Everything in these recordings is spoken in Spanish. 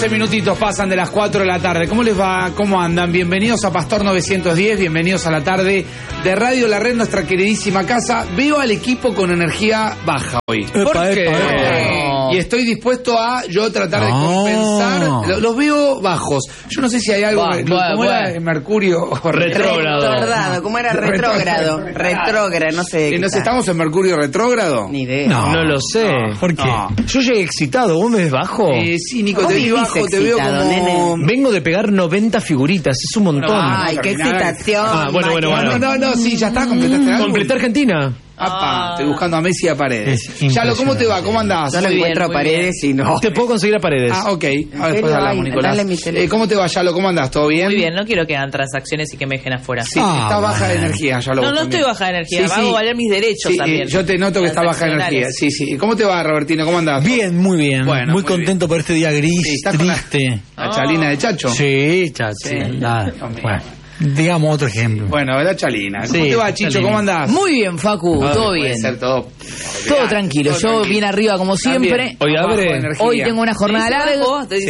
12 minutitos pasan de las 4 de la tarde. ¿Cómo les va? ¿Cómo andan? Bienvenidos a Pastor 910, bienvenidos a la tarde de Radio La Red, nuestra queridísima casa. Veo al equipo con energía baja hoy. ¿Por qué? Y estoy dispuesto a yo tratar de compensar. Los veo bajos. Yo no sé si hay algo. ¿Cómo era Mercurio? Retrógrado. ¿Cómo era? Retrógrado. Retrógrado, no sé. ¿Nos estamos en Mercurio retrógrado? Ni idea. No lo sé. ¿Por qué? Yo llegué excitado. ¿Vos me ves bajo? Sí, Nico, te vi bajo. Te veo como... Nene. Vengo de pegar 90 figuritas. Es un montón. Ay, qué excitación. Bueno. No, sí, ya está. ¿Completaste algo? Completé Argentina. Estoy buscando a Messi y a Paredes. Yalo, ¿cómo te va? ¿Cómo andás? Yo lo encuentro a Paredes y no. Te puedo conseguir a Paredes. Ok. Después hablamos, Nicolás. ¿Cómo te va, Yalo? ¿Cómo andás? ¿Todo bien? Muy bien, no quiero que hagan transacciones y que me dejen afuera. Sí, estás baja de energía, Yalo. No estoy baja de energía, hago valer mis derechos también. Yo te noto que estás baja de energía. Sí. ¿Cómo te va, Robertino? ¿Cómo andás? Bien, muy bien. Bueno, muy contento por este día gris, triste. La chalina de Chacho. Sí, Chacho. Bueno, digamos otro ejemplo. Bueno, la chalina. ¿Cómo te va, Chicho? ¿Cómo andás? Muy bien, Facu, todo Puede bien. ser todo Tranquilo. Yo bien arriba como siempre. Hoy tengo una jornada larga.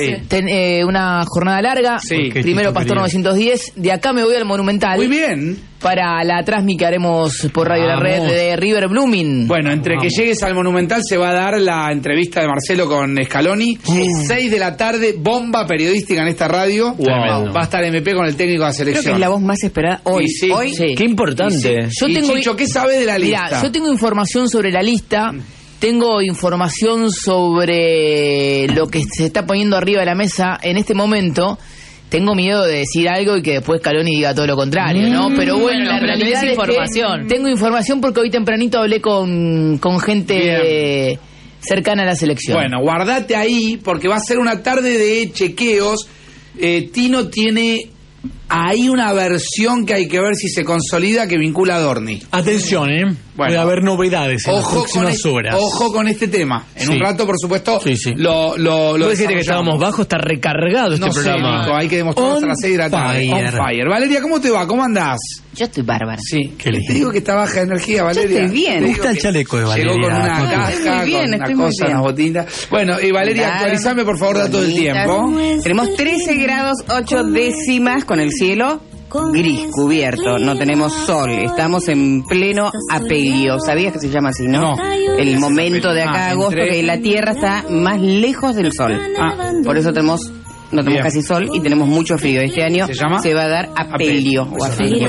Una jornada larga. Sí. Primero Pastor 910. De acá me voy al Monumental. Muy bien. Para la transmi que haremos por Radio La Red de River Blooming. Bueno, entre que llegues al Monumental se va a dar la entrevista de Marcelo con Scaloni. 6 de la tarde, bomba periodística en esta radio. Wow. Va a estar MP con el técnico de la selección. Creo que es la voz más esperada hoy. Hoy. Qué importante. Yo tengo, Chicho, ¿qué sabe de la lista? Mirá, yo tengo información sobre la lista. Tengo información sobre lo que se está poniendo arriba de la mesa en este momento. Tengo miedo de decir algo y que después Scaloni diga todo lo contrario, ¿no? Pero bueno, la realidad es información. Que tengo información porque hoy tempranito hablé con gente cercana a la selección. Bueno, guardate ahí porque va a ser una tarde de chequeos. Tino tiene ahí una versión que hay que ver si se consolida que vincula a Dorni. Atención, puede haber novedades en las próximas horas. Ojo con este tema. En un rato, por supuesto, lo ¿Puedes decir que estábamos bajo? Está recargado este programa. Nico, hay que demostrarlo hasta las 6 de la tarde. On fire. Valeria, ¿cómo te va? ¿Cómo andás? Yo estoy bárbara. Sí. Te digo que está baja de energía, Valeria. Yo estoy bien. Me gusta el chaleco de Valeria. Llegó con una casca, con una cosa, unas botitas. Bueno, Valeria, actualizame por favor datos del tiempo. Tenemos 13 grados 8 décimas con el cielo gris, cubierto, no tenemos sol, estamos en pleno apelio. ¿Sabías que se llama así, no? El momento de acá agosto que la Tierra está más lejos del sol. Por eso no tenemos casi sol y tenemos mucho frío. Este año se va a dar apelio. O apelio.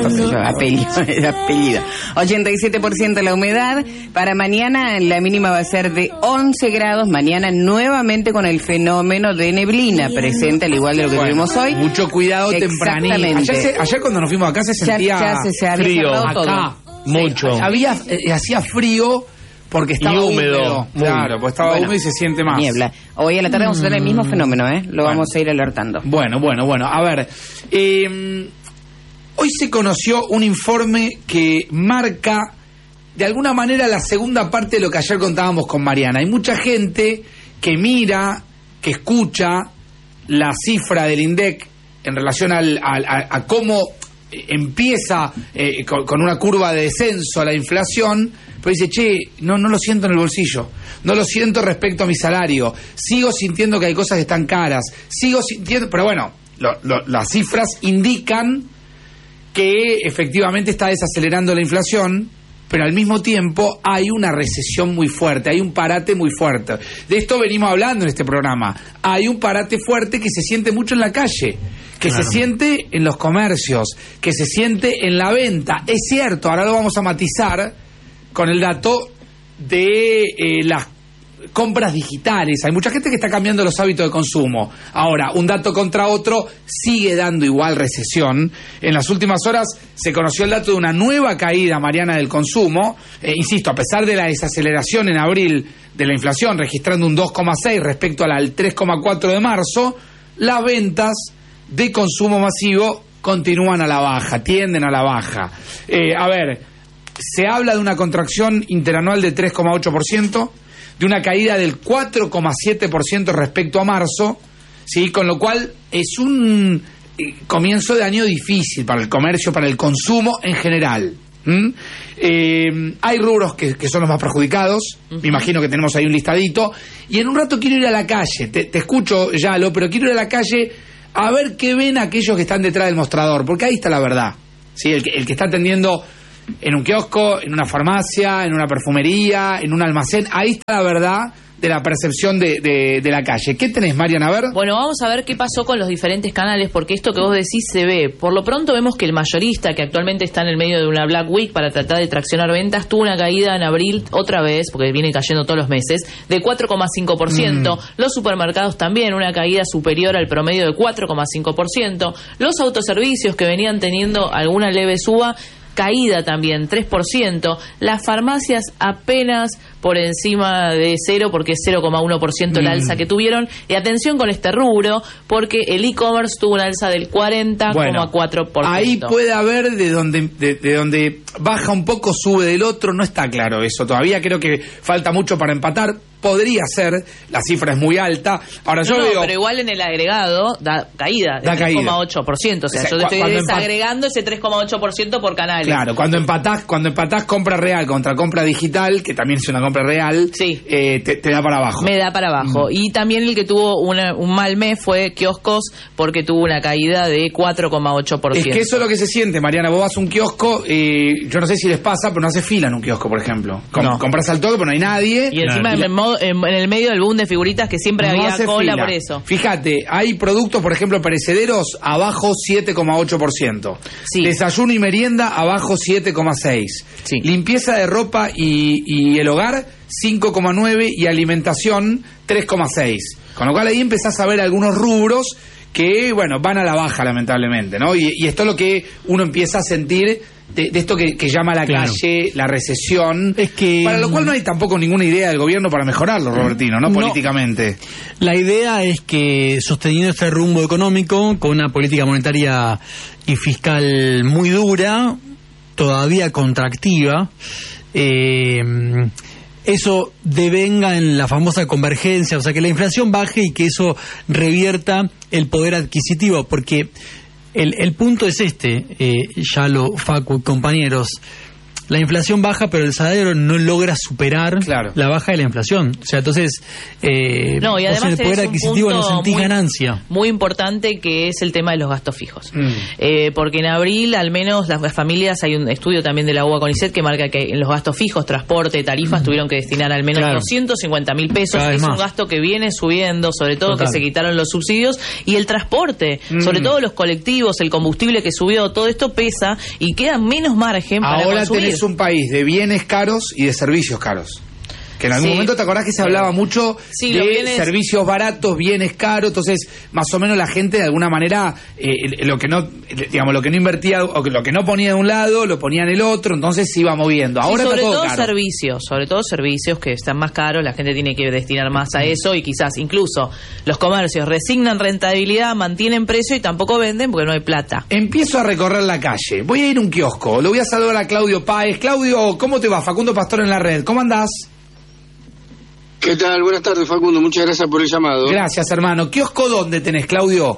87% la humedad. Para mañana la mínima va a ser de 11 grados. Mañana nuevamente con el fenómeno de neblina presente, al igual de lo que tuvimos hoy. Mucho cuidado tempranito. Ayer cuando nos fuimos acá se sentía frío. Acá, mucho. Hacía frío. Porque estaba húmedo. Claro, pues estaba húmedo y se siente más. Niebla. Hoy a la tarde vamos a tener el mismo fenómeno, Lo vamos a ir alertando. Bueno. A ver, hoy se conoció un informe que marca, de alguna manera, la segunda parte de lo que ayer contábamos con Mariana. Hay mucha gente que mira, que escucha la cifra del INDEC en relación a cómo empieza con una curva de descenso a la inflación, pero dice, no lo siento en el bolsillo, no lo siento respecto a mi salario, sigo sintiendo que hay cosas que están caras, pero bueno, las cifras indican que efectivamente está desacelerando la inflación, pero al mismo tiempo hay una recesión muy fuerte, hay un parate muy fuerte. De esto venimos hablando en este programa. Hay un parate fuerte que se siente mucho en la calle, que se siente en los comercios, que se siente en la venta. Es cierto, ahora lo vamos a matizar con el dato de las compras digitales. Hay mucha gente que está cambiando los hábitos de consumo. Ahora, un dato contra otro sigue dando igual recesión. En las últimas horas se conoció el dato de una nueva caída, Mariana, del consumo. Insisto, a pesar de la desaceleración en abril de la inflación, registrando un 2,6 respecto al 3,4 de marzo, las ventas de consumo masivo continúan a la baja, tienden a la baja. Se habla de una contracción interanual de 3,8%, de una caída del 4,7% respecto a marzo, ¿sí? Con lo cual es un comienzo de año difícil para el comercio, para el consumo en general. Hay rubros que son los más perjudicados. Me imagino que tenemos ahí un listadito. Y en un rato quiero ir a la calle. Te escucho, Yalo, pero quiero ir a la calle a ver qué ven aquellos que están detrás del mostrador, porque ahí está la verdad. ¿Sí? El que está atendiendo en un kiosco, en una farmacia, en una perfumería, en un almacén, ahí está la verdad de la percepción de la calle. ¿Qué tenés, Mariana? A ver. Bueno, vamos a ver qué pasó con los diferentes canales, porque esto que vos decís se ve. Por lo pronto vemos que el mayorista, que actualmente está en el medio de una Black Week para tratar de traccionar ventas, tuvo una caída en abril, otra vez, porque viene cayendo todos los meses, de 4,5%. Los supermercados también, una caída superior al promedio de 4,5%. Los autoservicios, que venían teniendo alguna leve suba, caída también, 3%. Las farmacias apenas por encima de 0, porque es 0,1% la alza que tuvieron. Y atención con este rubro, porque el e-commerce tuvo una alza del 40,4%. Bueno, ahí puede haber de donde baja un poco, sube del otro, no está claro eso. Todavía creo que falta mucho para empatar. Podría ser, la cifra es muy alta. Ahora yo veo, pero igual en el agregado da caída, de 3,8%. O sea, yo estoy desagregando ese 3,8% por canales. Claro, cuando empatás compra real contra compra digital, que también es una compra real, sí. Te da para abajo. Me da para abajo. Y también el que tuvo un mal mes fue kioscos, porque tuvo una caída de 4,8%. Es que eso es lo que se siente, Mariana. Vos vas a un kiosco, yo no sé si les pasa, pero no hace fila en un kiosco, por ejemplo. Compras al toque, pero no hay nadie. Y encima en el medio del boom de figuritas, que siempre había cola por eso. Fíjate, hay productos, por ejemplo, perecederos, abajo 7,8%. Sí. Desayuno y merienda, abajo 7,6%. Sí. Limpieza de ropa y el hogar, 5,9%. Y alimentación, 3,6%. Con lo cual ahí empezás a ver algunos rubros que, bueno, van a la baja, lamentablemente, ¿no? Y esto es lo que uno empieza a sentir de esto que llama la calle, la recesión, es que, para lo cual no hay tampoco ninguna idea del gobierno para mejorarlo, Robertino, ¿no? Políticamente. La idea es que, sosteniendo este rumbo económico, con una política monetaria y fiscal muy dura, todavía contractiva, eso devenga en la famosa convergencia, o sea, que la inflación baje y que eso revierta el poder adquisitivo, porque el punto es Yalo, Facu, compañeros, la inflación baja, pero el salario no logra superar la baja de la inflación. O sea, entonces, y además el poder adquisitivo no sentís ganancia. Muy importante, que es el tema de los gastos fijos. Porque en abril, al menos las familias, hay un estudio también de la UBA CONICET que marca que en los gastos fijos, transporte, tarifas, tuvieron que destinar al menos 250.000 pesos. Es un gasto que viene subiendo, sobre todo que se quitaron los subsidios, y el transporte, sobre todo los colectivos, el combustible que subió, todo esto pesa y queda menos margen para consumir. Es un país de bienes caros y de servicios caros. Que en algún momento, ¿te acordás que se hablaba mucho de servicios baratos, bienes caros? Entonces, más o menos la gente, de alguna manera, lo que no invertía o lo que no ponía de un lado, lo ponía en el otro, entonces se iba moviendo. Ahora sobre está todo todo caro. Sobre todo servicios que están más caros, la gente tiene que destinar más a eso, y quizás incluso los comercios resignan rentabilidad, mantienen precio y tampoco venden porque no hay plata. Empiezo a recorrer la calle, voy a ir a un kiosco, lo voy a saludar a Claudio Páez. Claudio, ¿cómo te va? Facundo Pastor en la red, ¿cómo andás? ¿Qué tal? Buenas tardes, Facundo. Muchas gracias por el llamado. Gracias, hermano. ¿Kiosco dónde tenés, Claudio?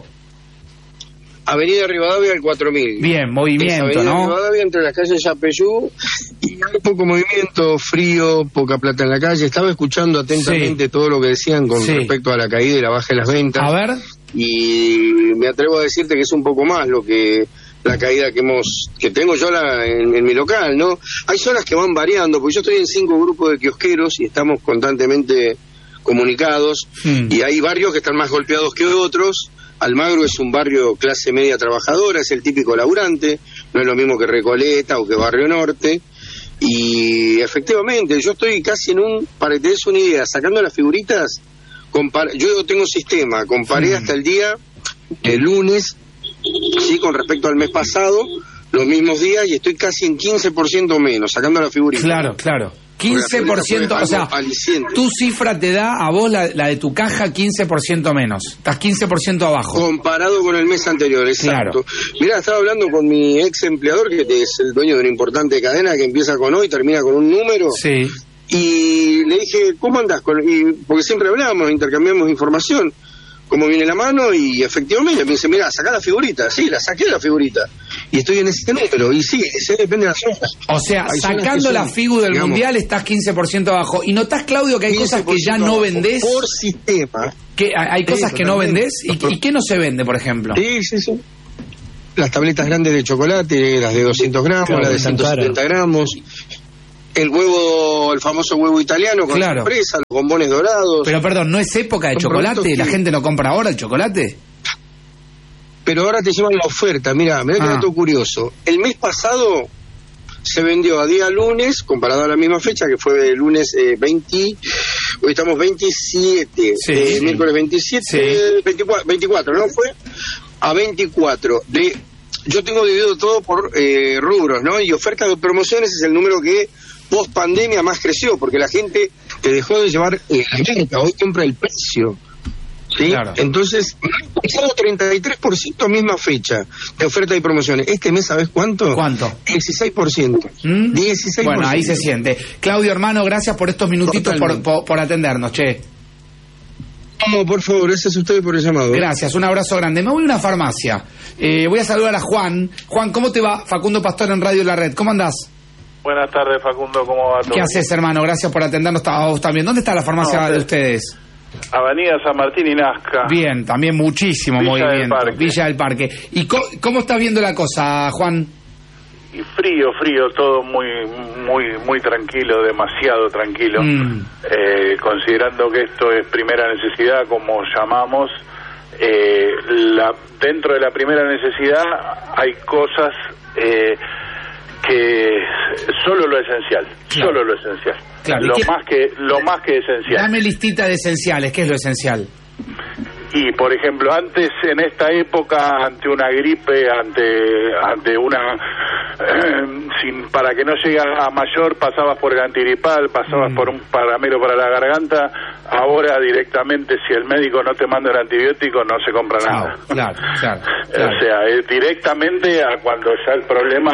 Avenida Rivadavia, el 4000. Bien, movimiento, ¿no? Avenida Rivadavia, entre las calles Yapeyú, y hay poco movimiento, frío, poca plata en la calle. Estaba escuchando atentamente todo lo que decían con respecto a la caída y la baja de las ventas. A ver. Y me atrevo a decirte que es un poco más la caída que tengo yo en mi local, ¿no? Hay zonas que van variando, porque yo estoy en 5 grupos de kiosqueros y estamos constantemente comunicados, y hay barrios que están más golpeados que otros. Almagro es un barrio clase media trabajadora, es el típico laburante, no es lo mismo que Recoleta o que Barrio Norte, y efectivamente yo estoy casi para que te des una idea, sacando las figuritas, yo tengo sistema, comparé hasta el día, el lunes, sí, con respecto al mes pasado, los mismos días, y estoy casi en 15% menos, sacando la figurita. Claro. 15%, o sea, tu cifra te da a vos la de tu caja 15% menos. Estás 15% abajo. Comparado con el mes anterior, exacto. Claro. Mirá, estaba hablando con mi ex empleador, que es el dueño de una importante cadena que empieza con O y termina con un número. Sí. Y le dije, ¿cómo andás? Porque siempre hablamos, intercambiamos información. ¿Cómo viene la mano? Y efectivamente me dice, mirá, sacá la figurita. Sí, la saqué la figurita. y estoy en ese número, y sí, ese depende de las zonas. O sea, sacando la FIGU del Mundial estás 15% abajo. ¿Y notás, Claudio, que hay cosas que ya no vendés? Por sistema. Que hay cosas que no vendés, ¿y qué no se vende, por ejemplo? Sí. Las tabletas grandes de chocolate, las de 200 gramos, las de 170 gramos. El huevo, el famoso huevo italiano con sorpresa, los bombones dorados. Pero perdón, ¿no es época de chocolate? ¿La gente no compra ahora el chocolate? Pero ahora te llevan la oferta. Mira qué dato curioso. El mes pasado se vendió a día lunes, comparado a la misma fecha, que fue el lunes 20... Hoy estamos 27, miércoles 27, 24, ¿no? Fue a 24. Yo tengo dividido todo por rubros, ¿no? Y ofertas de promociones es el número que post pandemia más creció, porque la gente te dejó de llevar la marca, hoy compra el precio. ¿Sí? Claro. Entonces, pasado 33% misma fecha de oferta y promociones. Este mes, ¿sabes cuánto? ¿Cuánto? 16%. 16%. Bueno, ahí se siente. Claudio, hermano, gracias por estos minutitos por atendernos, che. No, por favor, gracias a ustedes por el llamado. Gracias, un abrazo grande. Me voy a una farmacia. Voy a saludar a Juan. Juan, ¿cómo te va? Facundo Pastor en Radio La Red. ¿Cómo andás? Buenas tardes, Facundo, ¿cómo va todo? ¿Qué haces, hermano? Gracias por atendernos a vos también. ¿Dónde está la farmacia de ustedes? Avenida San Martín y Nazca. Bien, también muchísimo movimiento. Villa del Parque. ¿Y cómo estás viendo la cosa, Juan? Y frío, todo muy tranquilo, demasiado tranquilo. Considerando que esto es primera necesidad, como llamamos, dentro de la primera necesidad hay cosas que solo lo esencial, Claro. Lo más que esencial. Dame listita de esenciales. ¿Qué es lo esencial? Y por ejemplo, antes, en esta época, ante una gripe, ante una para que no llegue a mayor, pasabas por el antigripal, pasabas por un paramelo para la garganta. Ahora directamente, si el médico no te manda el antibiótico, no se compra nada. Claro. O sea, directamente a cuando ya el problema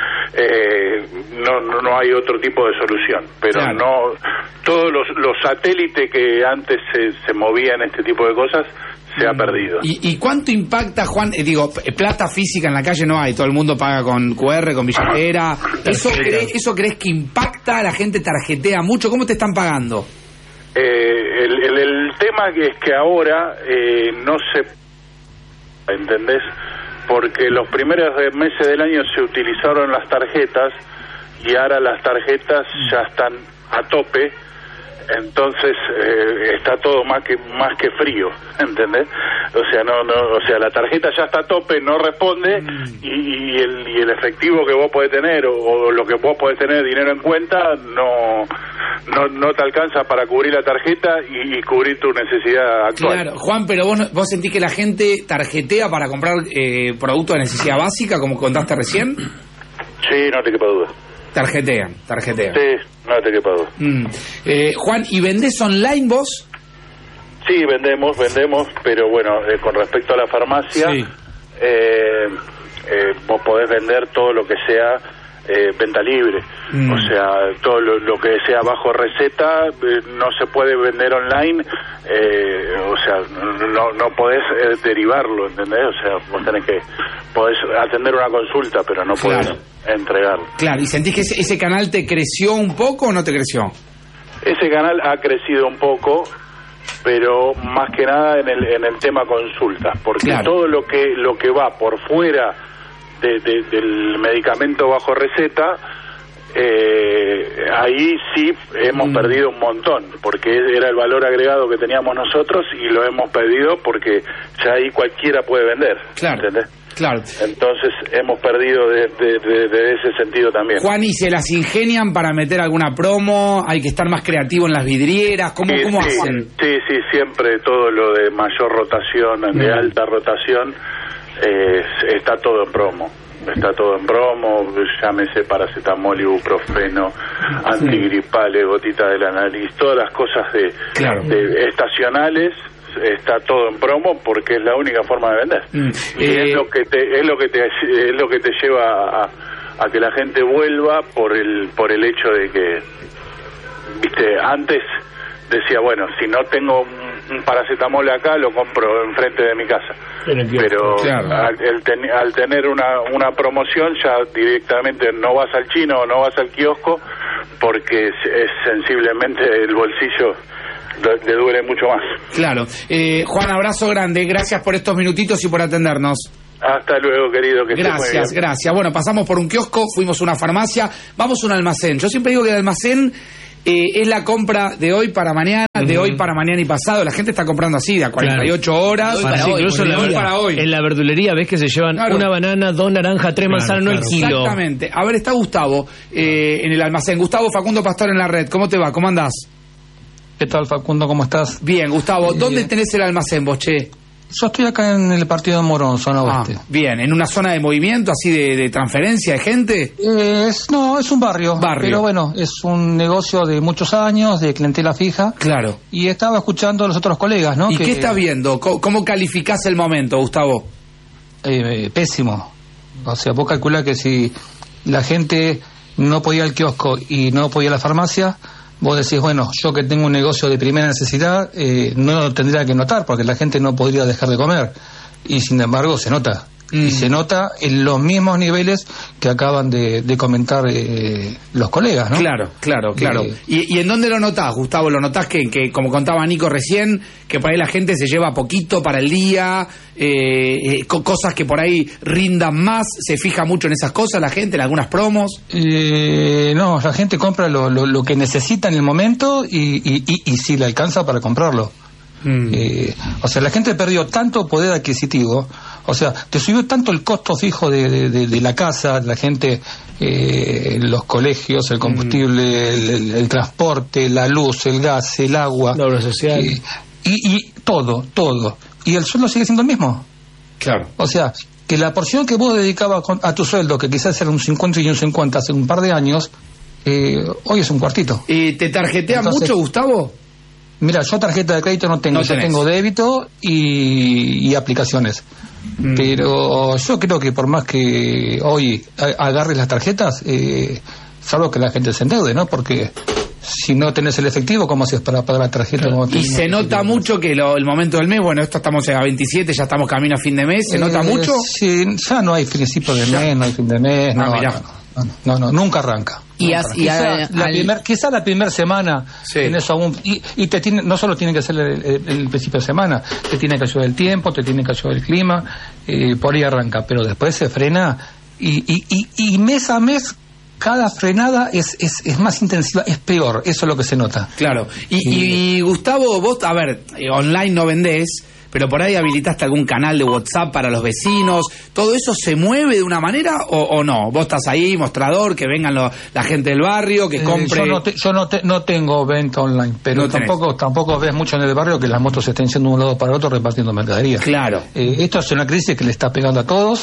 no hay otro tipo de solución. Pero no todos los satélites que antes se movían este tipo de cosas se ha perdido. ¿Y cuánto impacta, Juan? Plata física en la calle no hay, todo el mundo paga con QR, con billetera. ¿Eso crees que impacta? ¿La gente tarjetea mucho? ¿Cómo te están pagando? El tema es que ahora no se... ¿Entendés? Porque los primeros meses del año se utilizaron las tarjetas y ahora las tarjetas ya están a tope. Entonces está todo más que frío, ¿entendés? O sea, la tarjeta ya está a tope, no responde y el efectivo que vos podés tener o lo que vos podés tener dinero en cuenta no te alcanza para cubrir la tarjeta y cubrir tu necesidad actual. Claro, Juan, pero vos sentís que la gente tarjetea para comprar productos de necesidad básica, como contaste recién. Sí, no te quepa duda. Tarjetean. Sí, no te quepa duda. Juan, ¿y vendés online vos? Sí, vendemos, pero bueno, con respecto a la farmacia, vos podés vender todo lo que sea venta libre. O sea, todo lo que sea bajo receta no se puede vender online. O sea, no podés derivarlo, ¿entendés? O sea, vos podés atender una consulta, pero no podés entregarlo. Claro, ¿y sentís que ese canal te creció un poco o no te creció? Ese canal ha crecido un poco, pero más que nada en el tema consulta, porque todo lo que va por fuera del medicamento bajo receta, ahí sí hemos perdido un montón, porque era el valor agregado que teníamos nosotros y lo hemos perdido porque ya ahí cualquiera puede vender, ¿entendés? Claro. Entonces hemos perdido de ese sentido también. Juan, ¿y se las ingenian para meter alguna promo? ¿Hay que estar más creativo en las vidrieras? ¿Cómo hacen? Sí, siempre todo lo de mayor rotación, de alta rotación, está todo en promo. Llámese paracetamol, ibuprofeno, antigripales, gotitas de la nariz, todas las cosas de estacionales. Está todo en promo porque es la única forma de vender y es lo que te lleva a que la gente vuelva por el hecho de que, viste, antes decía, bueno, si no tengo un paracetamol acá lo compro enfrente de mi casa. Pero claro, al tener una promoción ya directamente no vas al chino o no vas al kiosco porque es sensiblemente el bolsillo le duele mucho más. Claro. Juan, abrazo grande, gracias por estos minutitos y por atendernos. Hasta luego, querido. Que gracias, gracias. Bueno, pasamos por un kiosco, fuimos a una farmacia, vamos a un almacén. Yo siempre digo que el almacén es la compra de hoy para mañana, de hoy para mañana y pasado. La gente está comprando así, de a 48 horas. Incluso para hoy. En la verdulería ves que se llevan una banana, 2 naranjas, 3 manzanas, no el kilo. Exactamente. A ver, está Gustavo en el almacén. Gustavo, Facundo Pastor en la red. ¿Cómo te va? ¿Cómo andás? ¿Qué tal, Facundo? ¿Cómo estás? Bien, Gustavo. ¿Dónde tenés el almacén vos, che? Yo estoy acá en el partido de Morón, zona oeste. Bien, ¿en una zona de movimiento, así de transferencia de gente? No, es un barrio. Pero bueno, es un negocio de muchos años, de clientela fija. Claro. Y estaba escuchando a los otros colegas, ¿no? ¿Y qué estás viendo? ¿Cómo calificás el momento, Gustavo? Pésimo. O sea, vos calculás que si la gente no podía ir al kiosco y no podía ir a la farmacia, vos decís, bueno, yo que tengo un negocio de primera necesidad, no lo tendría que notar, porque la gente no podría dejar de comer. Y sin embargo, se nota. Y se nota en los mismos niveles que acaban de comentar los colegas, ¿no? Claro. ¿Y en dónde lo notás, Gustavo? ¿Lo notás que, como contaba Nico recién, que por ahí la gente se lleva poquito para el día, cosas que por ahí rindan más? ¿Se fija mucho en esas cosas la gente, en algunas promos? No, la gente compra lo que necesita en el momento y si le alcanza para comprarlo. O sea, la gente perdió tanto poder adquisitivo, o sea, te subió tanto el costo fijo de la casa, la gente, los colegios, el combustible, el transporte, la luz, el gas, el agua, la obra social, y todo, y el sueldo sigue siendo el mismo. Claro. O sea, que la porción que vos dedicabas a tu sueldo, que quizás era un 50 y un 50 hace un par de años, hoy es un cuartito. ¿Te tarjetean mucho, Gustavo? Mira, yo tarjeta de crédito no tengo, yo tengo débito y aplicaciones. Pero yo creo que por más que hoy agarres las tarjetas, salvo que la gente se endeude, ¿no? Porque si no tenés el efectivo, ¿cómo haces para pagar la tarjeta? Y se nota mucho que el momento del mes, bueno, esto estamos a 27, ya estamos camino a fin de mes, ¿se nota mucho? Sí, ya no hay principio de mes, no hay fin de mes, no, nunca arranca. Quizá la primera semana tenés aún y te tiene, no solo tiene que ser el principio de semana, te tiene que ayudar el tiempo, te tiene que ayudar el clima, por ahí arranca, pero después se frena y mes a mes cada frenada es más intensiva, es peor, eso es lo que se nota. Claro. Y Gustavo, vos, a ver, online no vendés, pero por ahí habilitaste algún canal de WhatsApp para los vecinos. ¿Todo eso se mueve de una manera o no? Vos estás ahí, mostrador, que vengan la gente del barrio, que compre... Yo no tengo venta online, pero tampoco ves mucho en el barrio que las motos estén yendo de un lado para otro repartiendo mercadería. Claro. Esto es una crisis que le está pegando a todos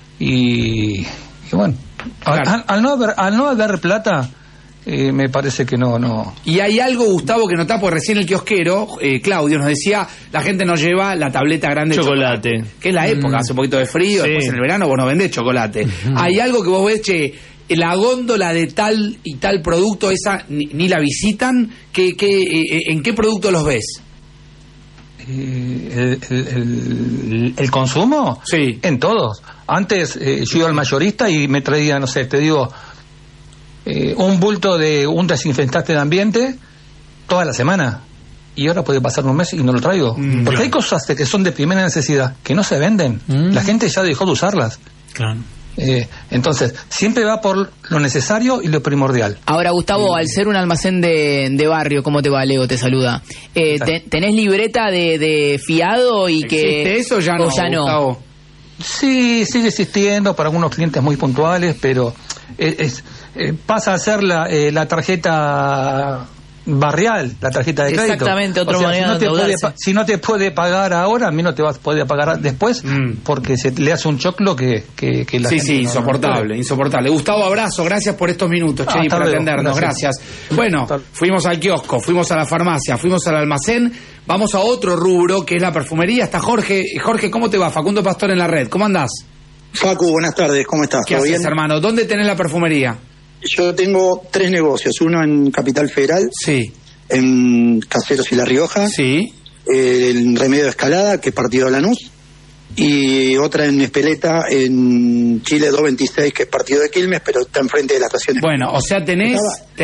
y bueno, claro. al no haber plata... me parece que no. Y hay algo, Gustavo, que notás, porque recién el kiosquero, Claudio, nos decía, la gente no lleva la tableta grande de chocolate. Que es la época, hace un poquito de frío, después en el verano vos no vendés chocolate. Hay algo que vos ves, la góndola de tal y tal producto, esa ni la visitan, ¿en qué producto los ves? ¿El consumo? Sí. En todos. Antes yo iba al mayorista y me traía, no sé, te digo... un bulto de un desinfectante de ambiente toda la semana y ahora puede pasar un mes y no lo traigo porque hay cosas que son de primera necesidad que no se venden, la gente ya dejó de usarlas. Claro. Entonces siempre va por lo necesario y lo primordial. Ahora, Gustavo, al ser un almacén de barrio, ¿cómo te va? Leo te saluda. ¿Tenés libreta de fiado y que eso ya no? Gustavo. Sí, sigue existiendo para algunos clientes muy puntuales, pero pasa a ser la tarjeta barrial, la tarjeta de crédito. Exactamente, otra manera de endeudarse. Si no te puede pagar ahora, a mí no te vas a poder pagar después, porque se le hace un choclo que la gente... Sí, insoportable. Gustavo, abrazo, gracias por estos minutos, y por atendernos, gracias. Bueno, fuimos al kiosco, fuimos a la farmacia, fuimos al almacén, vamos a otro rubro, que es la perfumería. Está Jorge. Jorge, ¿cómo te va? Facundo Pastor en la red, ¿cómo andás? Facu, buenas tardes, ¿cómo estás? ¿Qué haces, hermano? ¿Dónde tenés la perfumería? Yo tengo 3 negocios, uno en Capital Federal, sí, en Caseros y La Rioja, sí, el Remedio de Escalada, que es partido de Lanús, y otra en Espeleta, en Chile 226, que es partido de Quilmes, pero está enfrente de la estación. Bueno, o sea, tenés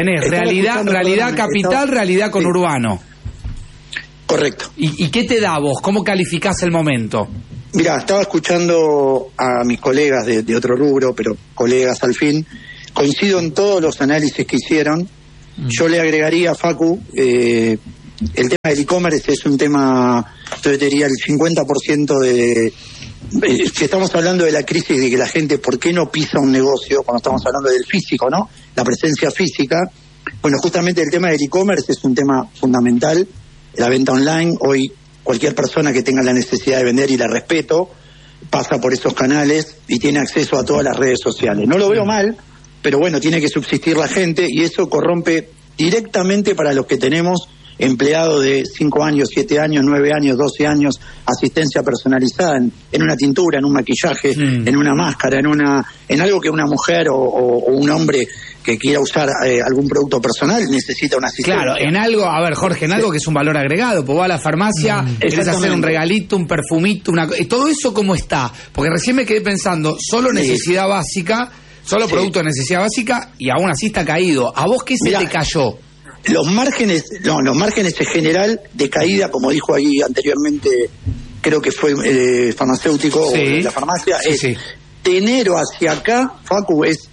realidad capital, realidad con urbano. Correcto. ¿Y qué te da vos? ¿Cómo calificás el momento? Mirá, estaba escuchando a mis colegas de otro rubro, pero colegas al fin. Coincido en todos los análisis que hicieron. Yo le agregaría a Facu, el tema del e-commerce es un tema, yo diría el 50% de... Si estamos hablando de la crisis de que la gente, ¿por qué no pisa un negocio? Cuando estamos hablando del físico, ¿no? La presencia física. Bueno, justamente el tema del e-commerce es un tema fundamental. La venta online, hoy cualquier persona que tenga la necesidad de vender, y la respeto, pasa por esos canales y tiene acceso a todas las redes sociales. No lo veo mal, pero bueno, tiene que subsistir la gente, y eso corrompe directamente para los que tenemos empleados de 5 años, 7 años, 9 años, 12 años, asistencia personalizada en una tintura, en un maquillaje, en una máscara, en algo que una mujer o un hombre que quiera usar algún producto personal necesita una asistencia. Claro, en algo, a ver, Jorge, en algo que es un valor agregado, pues va a la farmacia, querés hacer un regalito, un perfumito, todo eso ¿cómo está? Porque recién me quedé pensando, solo necesidad básica, solo producto de necesidad básica, y aún así está caído. ¿A vos qué se te cayó? Los márgenes en general de caída, como dijo ahí anteriormente, creo que fue farmacéutico o de la farmacia, de enero hacia acá, Facu, es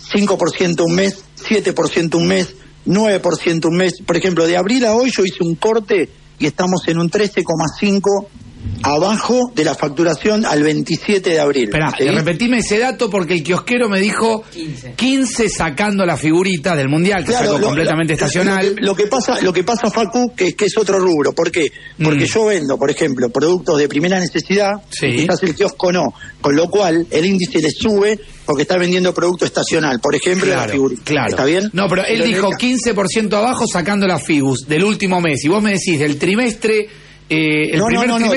5% un mes, 7% un mes, 9% un mes. Por ejemplo, de abril a hoy yo hice un corte y estamos en un 13,5% abajo de la facturación al 27 de abril. Esperá, repetime ese dato porque el kiosquero me dijo 15 sacando la figurita del Mundial, que sacó completamente estacional. Lo que pasa, Facu, que es otro rubro. ¿Por qué? Porque yo vendo, por ejemplo, productos de primera necesidad, y quizás el kiosco no, con lo cual el índice le sube porque está vendiendo producto estacional, por ejemplo, la figurita. Claro. ¿Está bien? No, pero él dijo 15% abajo sacando la figus del último mes, y vos me decís del trimestre... primer trimestre...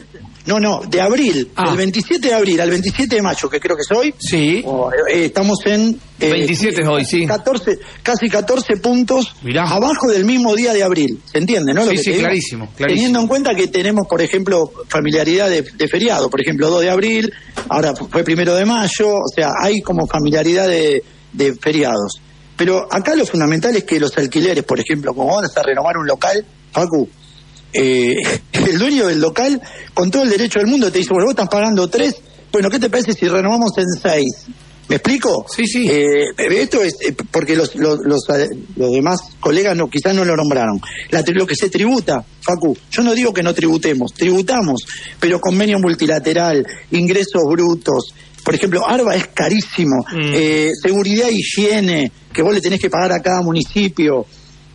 de abril, del 27 de abril al 27 de mayo, que creo que es hoy, estamos en... 27 es hoy, sí. Casi 14 puntos abajo del mismo día de abril, ¿se entiende, no? Clarísimo. Teniendo en cuenta que tenemos, por ejemplo, familiaridad de feriado, por ejemplo, 2 de abril, ahora fue 1 de mayo, o sea, hay como familiaridad de feriados. Pero acá lo fundamental es que los alquileres, por ejemplo, como vas a renovar un local, Facu, el dueño del local, con todo el derecho del mundo, te dice, bueno, vos estás pagando 3, bueno, ¿qué te parece si renovamos en 6? ¿Me explico? Sí. Esto es porque los demás colegas quizás no lo nombraron. Lo que se tributa, Facu, yo no digo que no tributamos, pero convenio multilateral, ingresos brutos. Por ejemplo, ARBA es carísimo, seguridad e higiene, que vos le tenés que pagar a cada municipio.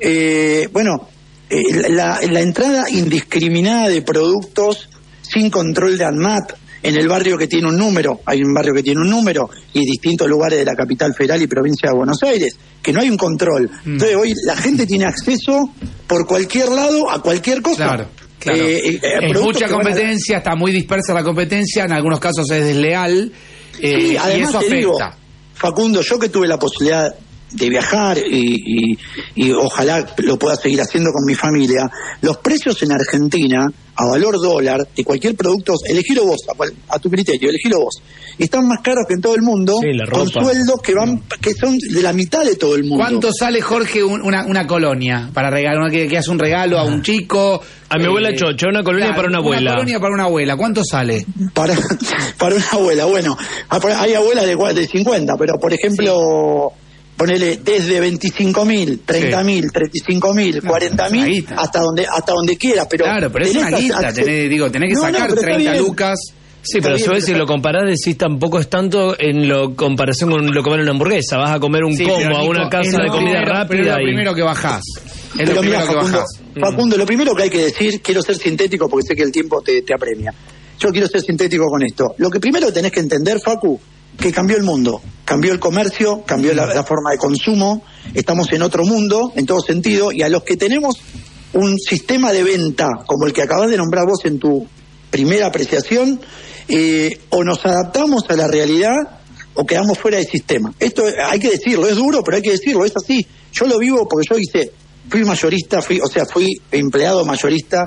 La entrada indiscriminada de productos sin control de ANMAT en el barrio que tiene un número, hay un barrio que tiene un número, y distintos lugares de la capital federal y provincia de Buenos Aires, que no hay un control. Entonces hoy la gente tiene acceso por cualquier lado a cualquier cosa. Claro. Es mucha competencia, está muy dispersa la competencia, en algunos casos es desleal, y eso afecta. Digo, Facundo, yo que tuve la posibilidad de viajar y ojalá lo pueda seguir haciendo con mi familia, los precios en Argentina a valor dólar de cualquier producto, elegilo vos, a tu criterio, elegilo vos, están más caros que en todo el mundo, con sueldos que son de la mitad de todo el mundo. ¿Cuánto sale, Jorge, una colonia para regalar, que hace un regalo a un chico? A mi abuela Chocha, una colonia para una abuela. Una colonia para una abuela, ¿cuánto sale? Para una abuela, bueno, hay abuelas de 50, pero por ejemplo... Ponele desde 25.000, 30.000, 35.000, 40.000 hasta donde quieras, pero claro, pero es una guita, tenés que sacar 30 lucas. Sí, pero a si lo comparás, decís tampoco es tanto en comparación con lo que vale una hamburguesa. Vas a comer un combo a una casa de comida rápida. Pero es lo primero que bajás. Facundo, lo primero que hay que decir, quiero ser sintético porque sé que el tiempo te apremia. Yo quiero ser sintético con esto. Lo que primero tenés que entender, Facu, que cambió el mundo, cambió el comercio, cambió la forma de consumo, estamos en otro mundo, en todo sentido, y a los que tenemos un sistema de venta como el que acabas de nombrar vos en tu primera apreciación, o nos adaptamos a la realidad o quedamos fuera del sistema. Esto hay que decirlo, es duro, pero hay que decirlo, es así. Yo lo vivo porque fui mayorista, fui empleado mayorista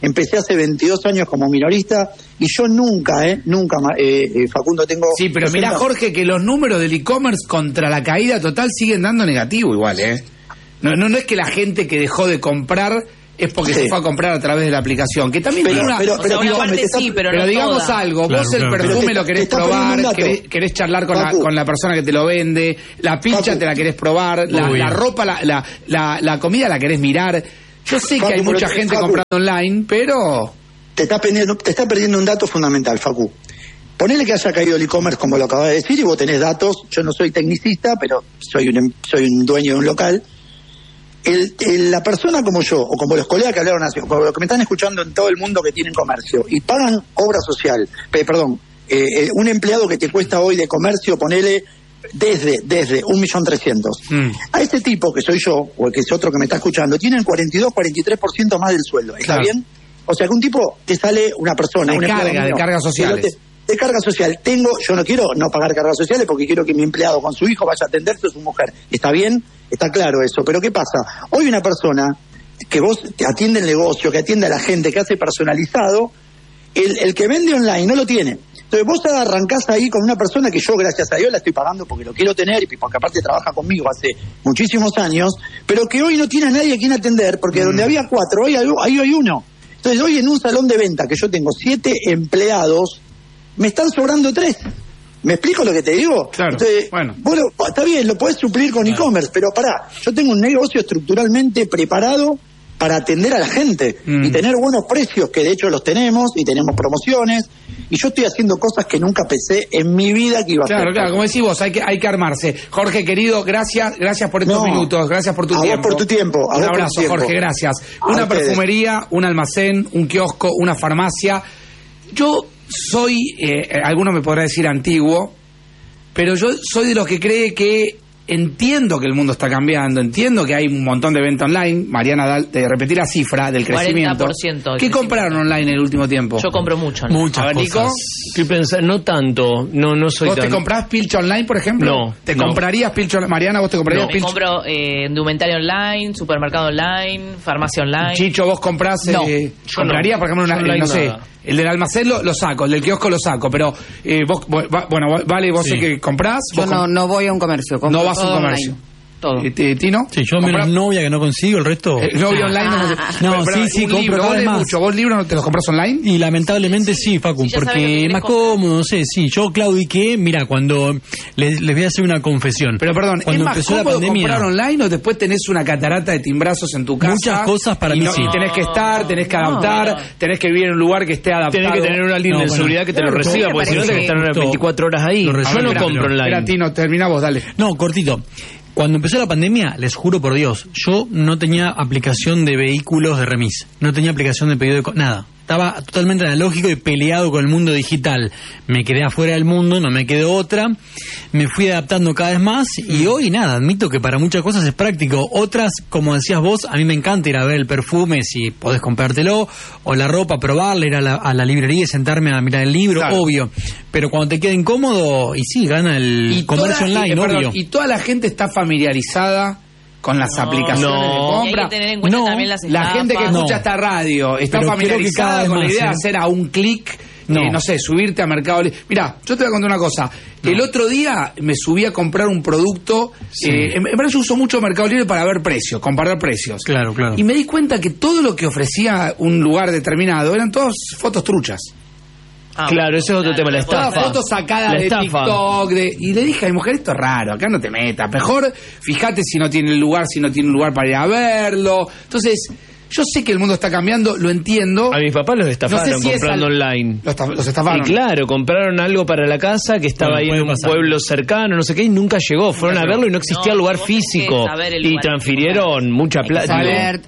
empecé hace 22 años como minorista y yo nunca, Facundo, tengo... Sí, pero mirá, Jorge, que los números del e-commerce contra la caída total siguen dando negativo igual, No es que la gente que dejó de comprar es porque se fue a comprar a través de la aplicación, que también tiene una... Pero digamos toda. Algo, claro, vos el perfume lo querés probar, querés charlar con la persona que te lo vende, la pincha te la querés probar, la ropa, la comida la querés mirar. Yo sé que hay mucha gente comprando online, pero... Te está perdiendo un dato fundamental, Facu. Ponele que haya caído el e-commerce como lo acabas de decir y vos tenés datos. Yo no soy tecnicista, pero soy un dueño de un local. La persona como yo, o como los colegas que hablaron así, o como los que me están escuchando en todo el mundo que tienen comercio, y pagan obra social, un empleado que te cuesta hoy de comercio, ponele desde 1.300.000. A este tipo, que soy yo, o el que es otro que me está escuchando, tienen 42-43% más del sueldo. ¿Está bien? O sea que un tipo te sale una persona, de cargas sociales. De carga social. Yo no quiero no pagar cargas sociales porque quiero que mi empleado con su hijo vaya a atenderse a su mujer. ¿Está bien? Está claro eso. Pero ¿qué pasa? Hoy una persona que vos te atiende el negocio, que atiende a la gente, que hace personalizado, el que vende online no lo tiene. Entonces vos arrancás ahí con una persona que yo, gracias a Dios, la estoy pagando porque lo quiero tener y porque aparte trabaja conmigo hace muchísimos años, pero que hoy no tiene a nadie a quien atender porque donde había 4, hoy hay uno. Entonces hoy en un salón de venta que yo tengo 7 empleados, me están sobrando 3. ¿Me explico lo que te digo? Claro. Entonces, bueno, está bien, lo podés suplir con e-commerce, pero pará, yo tengo un negocio estructuralmente preparado para atender a la gente y tener buenos precios, que de hecho los tenemos, y tenemos promociones, y yo estoy haciendo cosas que nunca pensé en mi vida que iba a hacer. Claro, como decís vos, hay que armarse. Jorge, querido, gracias por estos minutos, gracias por tu tiempo. A vos por tu tiempo. Un abrazo, Jorge, gracias. Una perfumería, un almacén, un kiosco, una farmacia. Yo soy, alguno me podrá decir antiguo, pero yo soy de los que cree que entiendo que el mundo está cambiando, entiendo que hay un montón de venta online. Mariana, de repetir la cifra del crecimiento. 40%. ¿Qué compraron online en el último tiempo? Yo compro mucho online. Muchas cosas. No tanto, no soy ¿Vos te comprás pilcha online, por ejemplo? No. ¿Te comprarías pilcha online? Mariana, ¿vos te comprarías pilcha? Me compro indumentaria online, supermercado online, farmacia online. Chicho, ¿vos comprás? ¿Comprarías, por ejemplo, no sé, el del almacén lo saco, el del kiosco lo saco, pero vale, vos sé que comprás. Yo no voy a un comercio. No vas a un comercio. Online. Todo. ¿Tino? Sí, yo menos novia que no consigo, el resto... novia online no compro cada vez más. Mucho. ¿Vos libros no te los compras online? Y lamentablemente sí, Facu, porque es más cómodo, no sé, sí. Yo claudiqué, mira, cuando les voy a hacer una confesión. Pero perdón, cuando ¿es más cómodo comprar online o después tenés una catarata de timbrazos en tu casa? Muchas cosas para mí sí. Y tenés que estar, tenés que adaptar, tenés que vivir en un lugar que esté adaptado. Tenés que tener una línea de seguridad que te lo reciba, porque si no tenés que estar 24 horas ahí. Yo no compro online. Espera, Tino, termina vos, dale. No, cortito. Cuando empezó la pandemia, les juro por Dios, yo no tenía aplicación de vehículos de remis, no tenía aplicación de pedido de... nada. Estaba totalmente analógico y peleado con el mundo digital. Me quedé afuera del mundo, no me quedó otra. Me fui adaptando cada vez más y hoy nada, admito que para muchas cosas es práctico. Otras, como decías vos, a mí me encanta ir a ver el perfume, si podés comprártelo, o la ropa, probarla, ir a la librería y sentarme a mirar el libro, claro. Obvio. Pero cuando te queda incómodo, y sí, gana el comercio online, obvio. Y toda la gente está familiarizada con las aplicaciones de compra. Y hay que tener en cuenta también las la gente que escucha esta radio está familiarizada con la idea de hacer a un clic, no sé, subirte a Mercado Libre. Mirá, yo te voy a contar una cosa. El otro día me subí a comprar un producto. En verdad yo uso mucho Mercado Libre para ver precios, comparar precios. Claro. Y me di cuenta que todo lo que ofrecía un lugar determinado eran todas fotos truchas. Claro, ese es otro tema, la estafa. Todas fotos sacadas de TikTok. Y le dije a mi mujer, esto es raro, acá no te metas. Mejor fíjate si no tiene lugar para ir a verlo. Entonces, yo sé que el mundo está cambiando, lo entiendo. A mis papás los estafaron comprando online. Los estafaron. Y claro, compraron algo para la casa que estaba ahí en un pueblo cercano, no sé qué, y nunca llegó. Fueron a verlo y no existía lugar físico. Y transfirieron mucha plata.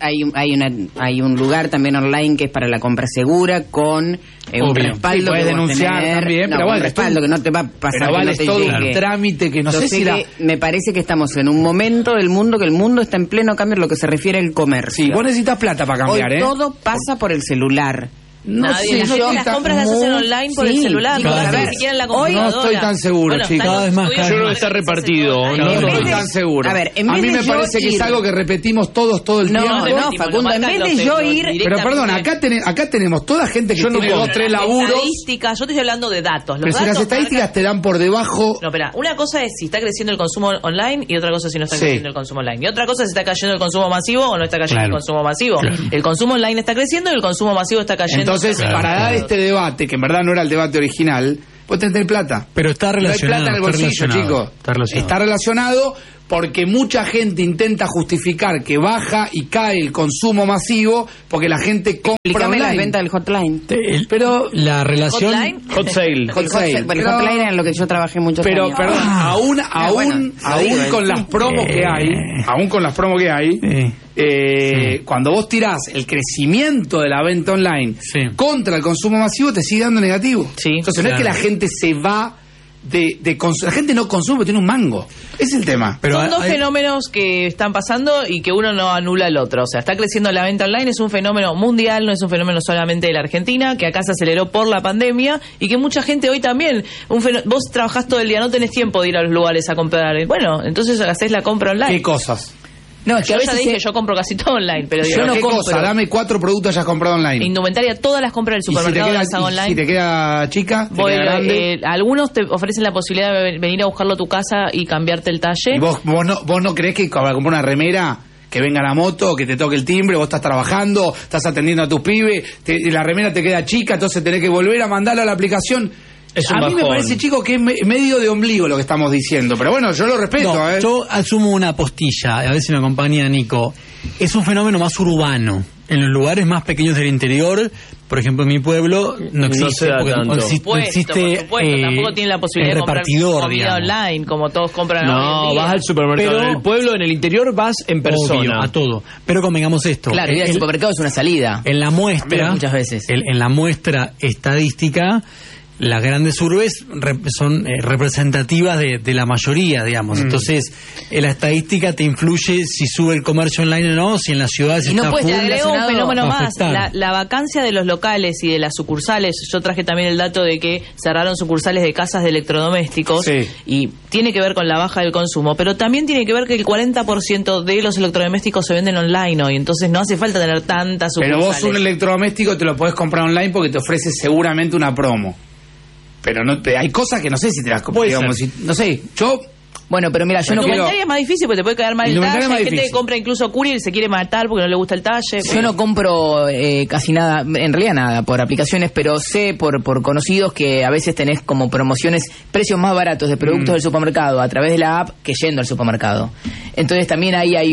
Hay un lugar también online que es para la compra segura con un respaldo que denunciar también, pero un respaldo que no te va a pasar. Pero vale, es todo un trámite que no sé si me parece que estamos en un momento del mundo que el mundo está en pleno cambio en lo que se refiere al comercio. Sí, vos necesitas plata para cambiar, Hoy todo pasa por el celular. Nadie. Las compras las hacen online por el celular. Ni siquiera en la computadora. No estoy tan seguro, chicos. Cada vez más caro. Yo creo que está repartido. No estoy tan seguro. A mí me parece que es algo que repetimos todos todo el tiempo. No, Facundo, en vez de yo ir... Pero perdón, acá tenemos toda gente que tiene 2 o 3 laburos. Estadísticas, yo te estoy hablando de datos. Pero si las estadísticas te dan por debajo... No, espera, una cosa es si está creciendo el consumo online y otra cosa es si no está creciendo el consumo online. Y otra cosa es si está cayendo el consumo masivo o no está cayendo el consumo masivo. El consumo online está creciendo y el consumo masivo está cayendo. Entonces, para dar este debate, que en verdad no era el debate original, vos tenés que tener plata. Pero está relacionado. No hay plata en el bolsillo, chicos. Está relacionado porque mucha gente intenta justificar que baja y cae el consumo masivo porque la gente compra online. La venta del hotline. Pero la relación... Hot sale. El hotline era en lo que yo trabajé muchos años. Pero, perdón, aún con las promos que hay, cuando vos tirás el crecimiento de la venta online contra el consumo masivo, te sigue dando negativo. Entonces no es que la gente se va la gente no consume, tiene un mango. Ese es el tema. Pero son dos fenómenos que están pasando y que uno no anula el otro. O sea, está creciendo la venta online, es un fenómeno mundial, no es un fenómeno solamente de la Argentina, que acá se aceleró por la pandemia y que mucha gente hoy también. Vos trabajás todo el día, no tenés tiempo de ir a los lugares a comprar. Bueno, entonces hacés la compra online. ¿Qué cosas? No, es que a veces dije, yo compro casi todo online, pero yo no compro. Cosa? Dame 4 productos que hayas comprado online. Indumentaria, todas las compras del supermercado las hago online. Si te queda chica, algunos te ofrecen la posibilidad de venir a buscarlo a tu casa y cambiarte el talle. ¿Y vos no creés que para comprar una remera que venga la moto, que te toque el timbre, vos estás trabajando, estás atendiendo a tus pibes, la remera te queda chica, entonces tenés que volver a mandarla a la aplicación? A mí me parece, chico, que es medio de ombligo lo que estamos diciendo, pero bueno, yo lo respeto. Yo asumo una postilla, a ver si me acompaña Nico. Es un fenómeno más urbano. En los lugares más pequeños del interior, por ejemplo, en mi pueblo, no existe. No existe tampoco tiene la posibilidad de comprar comida online, como todos compran. No, vas al supermercado. En el pueblo, en el interior, vas en persona. Obvio, a todo. Pero convengamos esto. Claro, ir al supermercado es una salida. En la muestra, muchas veces. En la muestra estadística, las grandes urbes son representativas de la mayoría, digamos. Entonces, la estadística te influye si sube el comercio online o no, si en las ciudades está full. Y no puedes, te agrego un fenómeno más. La vacancia de los locales y de las sucursales. Yo traje también el dato de que cerraron sucursales de casas de electrodomésticos y tiene que ver con la baja del consumo, pero también tiene que ver que el 40% de los electrodomésticos se venden online hoy, entonces no hace falta tener tantas sucursales. Pero vos un electrodoméstico te lo podés comprar online porque te ofrece seguramente una promo. Pero hay cosas que no sé si te las digamos, no sé, yo... Bueno, pero mira, yo no quiero... Indumentaria es más difícil porque te puede quedar mal el talle. Hay gente que compra incluso courier y se quiere matar porque no le gusta el talle. Yo no compro casi nada, en realidad nada, por aplicaciones, pero sé por conocidos que a veces tenés como promociones, precios más baratos de productos del supermercado a través de la app que yendo al supermercado. Entonces también ahí hay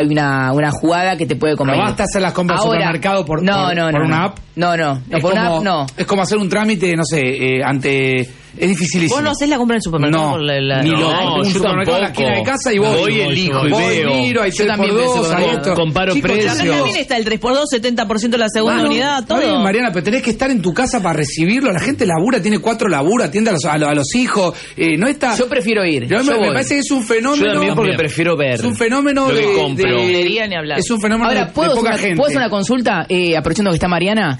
una jugada que te puede convenir. ¿Pero basta hacer las compras del supermercado por una app? No, por una app no. Es como hacer un trámite, no sé, ante... Es dificilísimo. ¿Vos no hacés la compra en el supermercado? Ni loco. Un supermercado en la esquina de casa y voy elijo y veo. Miro, hay 3x2, comparo precios. También está el 3x2, 70% la segunda unidad, todo. Bien, Mariana, pero tenés que estar en tu casa para recibirlo. La gente labura, tiene 4 laburas, atiende a los hijos. No está... Yo prefiero ir. Me parece que es un fenómeno... Yo también porque prefiero ver. Es un fenómeno de compro. Ni hablar. Es un fenómeno de poca gente. ¿Puedo hacer una consulta? Aprovechando que está Mariana.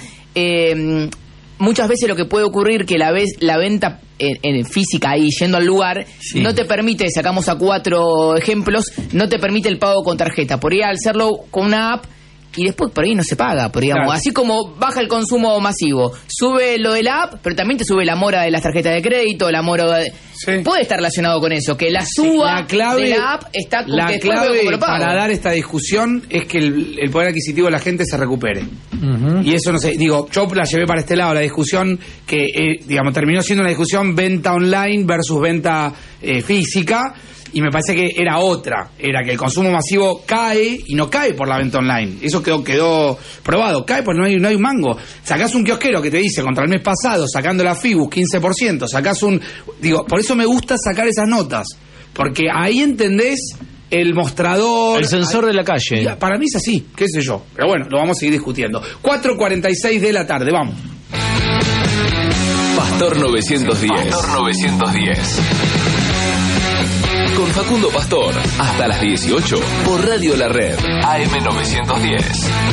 Muchas veces lo que puede ocurrir que la venta en física ahí yendo al lugar no te permite, sacamos a 4 ejemplos, no te permite el pago con tarjeta. Por ahí al hacerlo con una app y después por ahí no se paga, digamos. Así como baja el consumo masivo, sube lo de la app, pero también te sube la mora de las tarjetas de crédito, la mora de... Puede estar relacionado con eso, que la suba de la app está con la clave para dar esta discusión es que el poder adquisitivo de la gente se recupere. Y eso no sé, digo, yo la llevé para este lado, la discusión que, digamos, terminó siendo una discusión venta online versus venta física. Y me parece que era que el consumo masivo cae y no cae por la venta online. Eso quedó probado, cae porque no hay un mango. Sacás un kiosquero que te dice contra el mes pasado, sacando la FIBU 15%, sacás por eso me gusta sacar esas notas, porque ahí entendés el mostrador, el sensor de la calle. Para mí es así, qué sé yo, pero bueno, lo vamos a seguir discutiendo. 4:46 de la tarde, vamos. Pastor 910. Con Facundo Pastor, hasta las 18, por Radio La Red, AM910.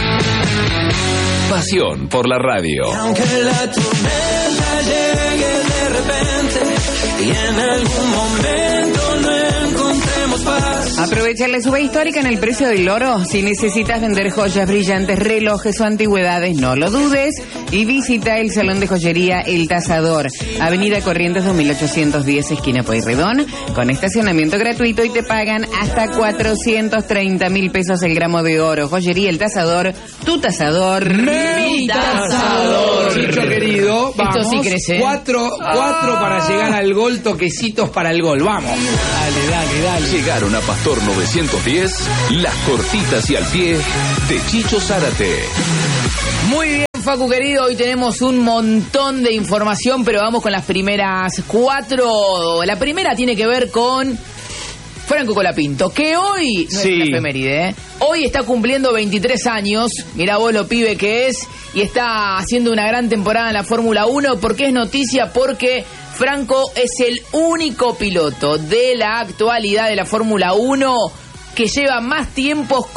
Pasión por la radio. Aunque la tormenta llegue de repente y en algún momento no encontremos paz. Aprovecha la suba histórica en el precio del oro. Si necesitas vender joyas, brillantes, relojes o antigüedades, no lo dudes y visita el Salón de Joyería El Tasador, Avenida Corrientes 2810, esquina Pueyrredón, con estacionamiento gratuito y te pagan hasta 430.000 pesos el gramo de oro. Joyería El Tasador, tu tasador, mi tasador. Chicho querido, vamos. Esto sí crece. Cuatro para llegar al gol, toquecitos para el gol. Vamos. Dale. Llegaron a Pastor 910, las cortitas y al pie de Chicho Zárate. Muy bien, Facu querido, hoy tenemos un montón de información, pero vamos con las primeras 4. La primera tiene que ver con Franco Colapinto, que hoy no es una efeméride, ¿eh? Hoy está cumpliendo 23 años, mirá vos lo pibe que es, y está haciendo una gran temporada en la Fórmula 1. ¿Por qué es noticia? Porque Franco es el único piloto de la actualidad de la Fórmula 1 que lleva más tiempos